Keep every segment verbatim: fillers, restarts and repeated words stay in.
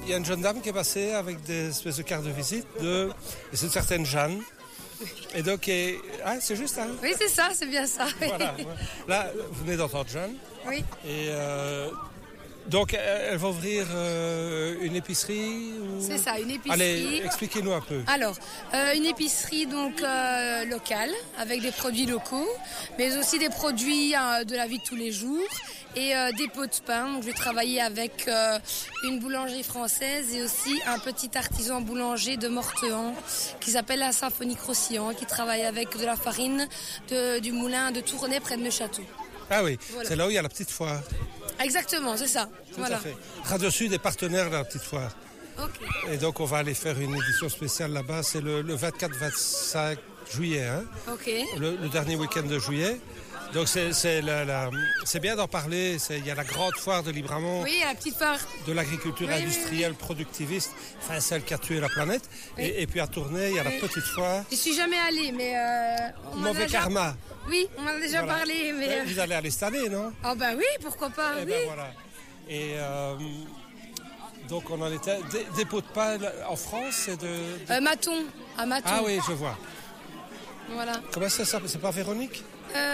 il y a une jeune dame qui est passée avec des espèces de cartes de visite de... Et c'est une certaine Jeanne. Et donc, et... ah, c'est juste, hein? Oui, c'est ça, c'est bien ça. Voilà. Là, vous venez d'entendre Jeanne. Oui. Et euh, donc, elle va ouvrir euh, une épicerie ou... C'est ça, une épicerie. Allez, expliquez-nous un peu. Alors, euh, une épicerie donc euh, locale, avec des produits locaux, mais aussi des produits euh, de la vie de tous les jours. Et euh, des pots de pain. Donc, je vais travailler avec euh, une boulangerie française et aussi un petit artisan boulanger de Mortehan qui s'appelle la Symphonie Croustillant, qui travaille avec de la farine de, du moulin de Tournai près de Neuchâteau. Ah oui, voilà. C'est là où il y a la petite foire. Exactement, c'est ça. Tout voilà. à fait. Radio Sud est partenaire de la petite foire. Okay. Et donc on va aller faire une édition spéciale là-bas. C'est le, le vingt-quatre vingt-cinq juillet. Hein, ok. Le, le dernier week-end de juillet. Donc c'est, c'est, la, la, c'est bien d'en parler. C'est, il y a la grande foire de Libramont. Oui, la petite foire. De l'agriculture oui, industrielle, oui, oui. productiviste. Enfin, celle qui a tué la planète. Oui. Et, et puis à Tournai, il y a oui. la petite foire. Je suis jamais allée, mais... Euh, on Mauvais déjà... karma. Oui, on en a déjà voilà. parlé, mais... Euh... Vous allez aller cette année, non? Ah oh ben oui, pourquoi pas, et oui. Ben voilà. Et... Euh... Donc on en était... Des, des pots de pain en France, c'est de... de... Euh, Maton, à Maton. Ah oui, je vois. Voilà. Comment ça s'appelle? C'est pas Véronique?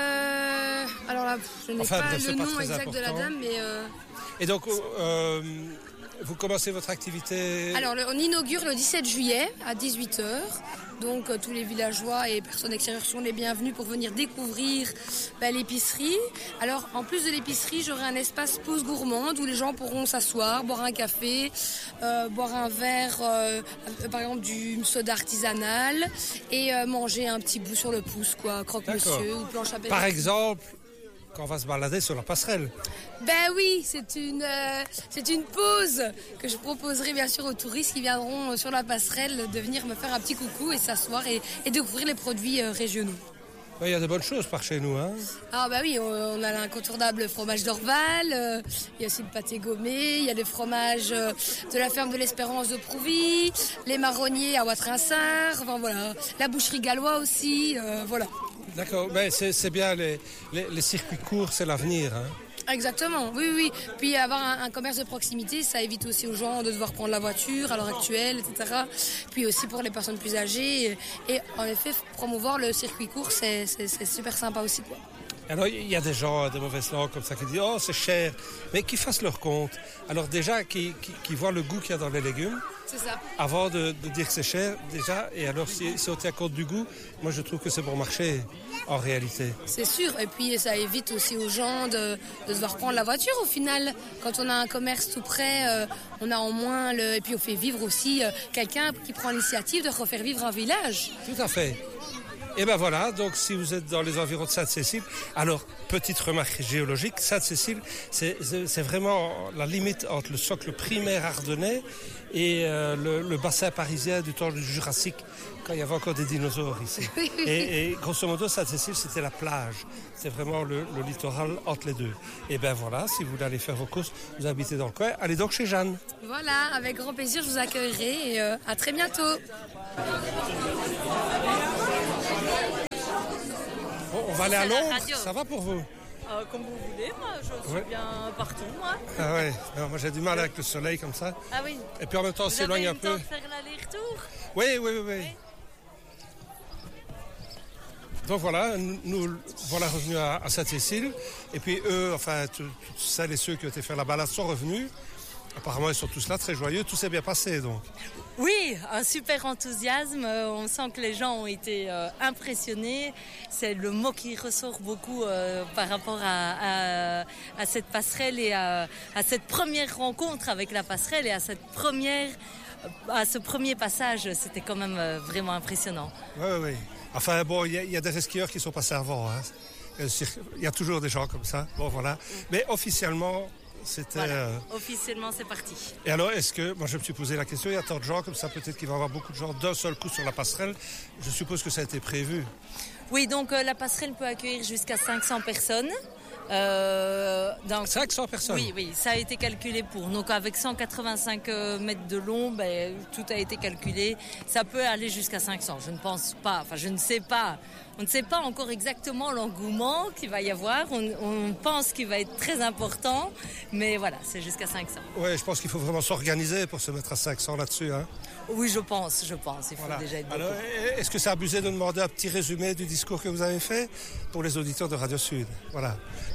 euh, Alors là, je n'ai enfin, pas bref, le pas nom exact important. de la dame, mais... Euh... Et donc, euh, vous commencez votre activité? Alors, le, on inaugure le dix-sept juillet à dix-huit heures. Donc, euh, tous les villageois et personnes extérieures sont les bienvenus pour venir découvrir bah, l'épicerie. Alors, en plus de l'épicerie, j'aurai un espace pause gourmande où les gens pourront s'asseoir, boire un café, euh, boire un verre, euh, par exemple, du soda artisanal et euh, manger un petit bout sur le pouce, quoi, croque-monsieur ou planche à bêche. Par exemple, quand on va se balader sur la passerelle. Ben oui, c'est une, euh, c'est une pause que je proposerai bien sûr aux touristes qui viendront sur la passerelle de venir me faire un petit coucou et s'asseoir et, et découvrir les produits euh, régionaux. Il y a de bonnes choses par chez nous, hein. Ah bah oui, on, on a l'incontournable fromage d'Orval, euh, il y a aussi le pâté gommé, il y a le fromage euh, de la ferme de l'Espérance de Prouvy, les marronniers à Watrinsart, enfin voilà, la boucherie gallois aussi, euh, voilà. D'accord, mais c'est, c'est bien, les, les, les circuits courts, c'est l'avenir, hein. Exactement, oui, oui. Puis avoir un, un commerce de proximité, ça évite aussi aux gens de devoir prendre la voiture à l'heure actuelle, et cetera. Puis aussi pour les personnes plus âgées. Et, et en effet, promouvoir le circuit court, c'est, c'est, c'est super sympa aussi, quoi. Alors, il y a des gens de mauvaise langue comme ça qui disent « Oh, c'est cher !» Mais qu'ils fassent leur compte. Alors déjà, qu'ils, qu'ils voient le goût qu'il y a dans les légumes. C'est ça. Avant de, de dire que c'est cher, déjà. Et alors, si, si on tient compte du goût, moi, je trouve que c'est bon marché, en réalité. C'est sûr. Et puis, ça évite aussi aux gens de, de devoir prendre la voiture, au final. Quand on a un commerce tout près, euh, on a en moins... Le... Et puis, on fait vivre aussi euh, quelqu'un qui prend l'initiative de refaire vivre un village. Tout à fait. Et ben voilà, donc si vous êtes dans les environs de Sainte-Cécile, alors petite remarque géologique, Sainte-Cécile, c'est, c'est, c'est vraiment la limite entre le socle primaire ardennais et euh, le, le bassin parisien du temps du Jurassique, quand il y avait encore des dinosaures ici. Et, et grosso modo, Sainte-Cécile, c'était la plage. C'est vraiment le, le littoral entre les deux. Et ben voilà, si vous voulez aller faire vos courses, vous habitez dans le coin, allez donc chez Jeanne. Voilà, avec grand plaisir, je vous accueillerai et euh, à très bientôt. Bon, on va aller à Londres, ça va pour vous? euh, Comme vous voulez, moi je suis ouais. bien partout. Moi, ah ouais. Non, moi j'ai du mal avec le soleil comme ça. Ah oui. Et puis en même temps on s'éloigne un peu. Vous avez eu le temps de faire l'aller-retour? Oui, oui, oui, oui. oui. Donc voilà, nous, nous voilà revenus à, à Sainte-Cécile. Et puis eux, enfin, toutes celles et ceux qui ont été faire la balade sont revenus. Apparemment, ils sont tous là, très joyeux. Tout s'est bien passé, donc. Oui, un super enthousiasme. On sent que les gens ont été euh, impressionnés. C'est le mot qui ressort beaucoup euh, par rapport à, à, à cette passerelle et à, à cette première rencontre avec la passerelle et à cette première, à ce premier passage. C'était quand même euh, vraiment impressionnant. Oui, oui, oui. Enfin, bon, il y, y a des skieurs qui sont passés avant. Hein. Il y a toujours des gens comme ça. Bon, voilà. Mais officiellement... C'était, voilà. euh... Officiellement, c'est parti. Et alors, est-ce que, moi je me suis posé la question, il y a tant de gens comme ça, peut-être qu'il va y avoir beaucoup de gens d'un seul coup sur la passerelle. Je suppose que ça a été prévu. Oui, donc euh, la passerelle peut accueillir jusqu'à cinq cents personnes. Euh, donc, cinq cents personnes. Oui, oui, ça a été calculé pour. Donc avec cent quatre-vingt-cinq mètres de long, ben, tout a été calculé. Ça peut aller jusqu'à cinq cents. Je ne pense pas, enfin je ne sais pas. On ne sait pas encore exactement l'engouement qu'il va y avoir. On, on pense qu'il va être très important, mais voilà, c'est jusqu'à cinq cents. Oui, je pense qu'il faut vraiment s'organiser pour se mettre à cinq cents là-dessus. Hein. Oui, je pense, je pense. Il faut voilà. déjà être Alors, est-ce que c'est abusé de demander un petit résumé du discours que vous avez fait pour les auditeurs de Radio Sud? Voilà.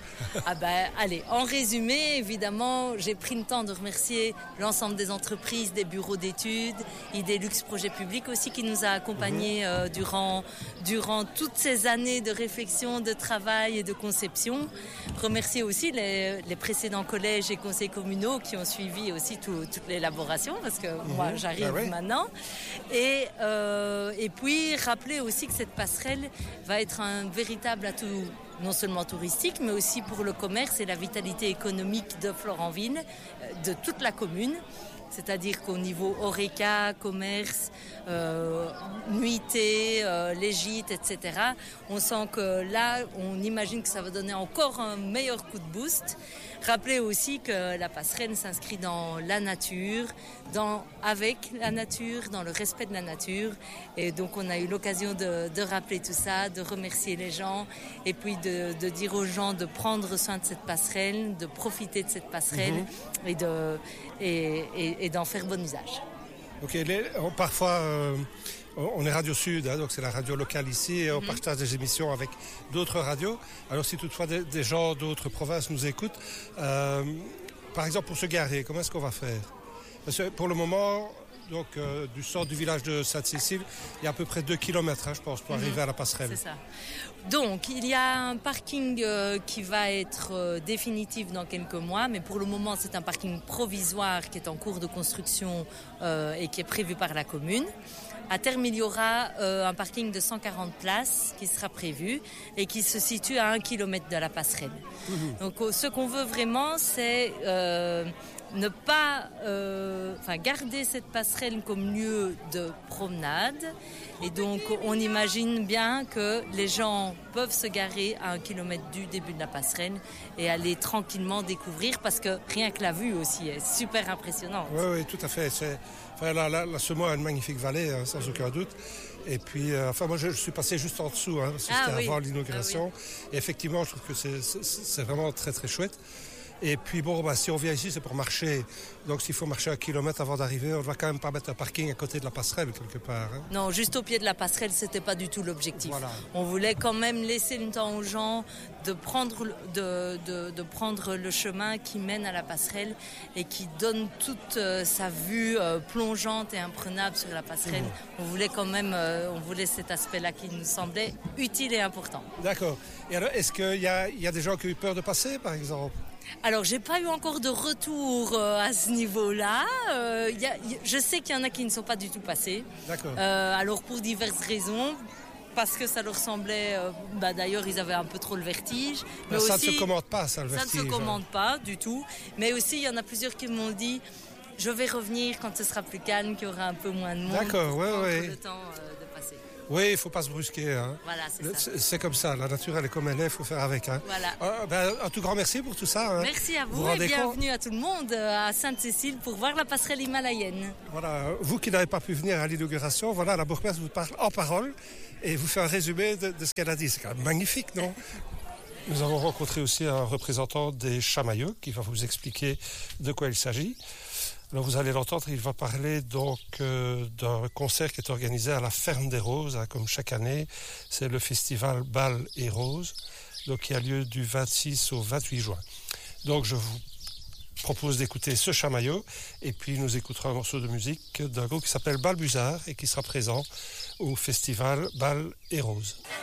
Ah ben, allez, en résumé, évidemment, j'ai pris le temps de remercier l'ensemble des entreprises, des bureaux d'études, Idélux Projet Public aussi qui nous a accompagnés euh, durant, durant toutes ces années de réflexion, de travail et de conception. Remercier aussi les, les précédents collèges et conseils communaux qui ont suivi aussi tout, toute l'élaboration parce que mmh. moi j'arrive ah oui. maintenant. Et, euh, et puis rappeler aussi que cette passerelle va être un véritable atout non seulement touristique, mais aussi pour le commerce et la vitalité économique de Florenville, de toute la commune. C'est-à-dire qu'au niveau horeca, commerce, euh, nuitée, euh, les gîtes, et cetera, on sent que là, on imagine que ça va donner encore un meilleur coup de boost. Rappelez aussi que la passerelle s'inscrit dans la nature, dans, avec la nature, dans le respect de la nature. Et donc on a eu l'occasion de, de rappeler tout ça, de remercier les gens et puis de, de dire aux gens de prendre soin de cette passerelle, de profiter de cette passerelle mmh. et, de, et, et, et d'en faire bon usage. Ok, les, parfois euh, on est Radio Sud, hein, donc c'est la radio locale ici et on mmh. partage des émissions avec d'autres radios. Alors si toutefois des, des gens d'autres provinces nous écoutent, euh, par exemple pour se garer, comment est-ce qu'on va faire? Parce que pour le moment, donc, euh, du centre du village de Sainte-Cécile, il y a à peu près deux kilomètres, hein, je pense, pour mmh. arriver à la passerelle. C'est ça. Donc, il y a un parking euh, qui va être euh, définitif dans quelques mois, mais pour le moment, c'est un parking provisoire qui est en cours de construction euh, et qui est prévu par la commune. À terme, il y aura euh, un parking de cent quarante places qui sera prévu et qui se situe à un kilomètre de la passerelle. Mmh. Donc, euh, ce qu'on veut vraiment, c'est euh, ne pas, euh, enfin, garder cette passerelle comme lieu de promenade. Et donc, on imagine bien que les gens peuvent se garer à un kilomètre du début de la passerelle et aller tranquillement découvrir, parce que rien que la vue aussi est super impressionnante. Oui, oui, tout à fait. C'est, enfin, la, la, la Semois a une magnifique vallée, hein, sans aucun doute. Et puis, euh, enfin, moi, je, je suis passé juste en dessous, hein, parce que ah, c'était oui. avant l'inauguration. Ah, oui. Et effectivement, je trouve que c'est, c'est, c'est vraiment très, très chouette. Et puis bon, bah, si on vient ici, c'est pour marcher. Donc s'il faut marcher un kilomètre avant d'arriver, on ne va quand même pas mettre un parking à côté de la passerelle quelque part. Hein. Non, juste au pied de la passerelle, c'était pas du tout l'objectif. Voilà. On voulait quand même laisser le temps aux gens de prendre, de, de, de prendre le chemin qui mène à la passerelle et qui donne toute euh, sa vue euh, plongeante et imprenable sur la passerelle. Mmh. On voulait quand même, euh, on voulait cet aspect-là qui nous semblait utile et important. D'accord. Et alors, est-ce qu'il y a, y a des gens qui ont eu peur de passer, par exemple ? Alors, j'ai pas eu encore de retour euh, à ce niveau-là. Euh, y a, y, je sais qu'il y en a qui ne sont pas du tout passés. D'accord. Euh, alors, pour diverses raisons. Parce que ça leur semblait... Euh, bah, d'ailleurs, ils avaient un peu trop le vertige. Mais, mais ça aussi, ne se commande pas, ça, le ça vertige. Ça ne se commande pas du tout. Mais aussi, il y en a plusieurs qui m'ont dit... Je vais revenir quand ce sera plus calme, qu'il y aura un peu moins de monde. D'accord, oui, oui. Le temps euh, de passer. Oui, il ne faut pas se brusquer. Hein. Voilà, c'est le, ça. C'est comme ça, la nature, elle est comme elle est, il faut faire avec. Hein. Voilà. Euh, ben, un tout grand merci pour tout ça. Hein. Merci à vous, vous et bienvenue compte? à tout le monde à Sainte-Cécile pour voir la passerelle himalayenne. Voilà, vous qui n'avez pas pu venir à l'inauguration, voilà, la bourgmestre vous parle en parole et vous fait un résumé de, de ce qu'elle a dit. C'est quand même magnifique, non? Nous avons rencontré aussi un représentant des Chamailleux qui va vous expliquer de quoi il s'agit. Alors vous allez l'entendre, il va parler donc euh, d'un concert qui est organisé à la Ferme des Roses, hein, comme chaque année. C'est le festival Bal et Roses, donc qui a lieu du vingt-six au vingt-huit juin. Donc je vous propose d'écouter ce Chamailleux et puis nous écouterons un morceau de musique d'un groupe qui s'appelle Balbuzard et qui sera présent au festival Bal et Roses.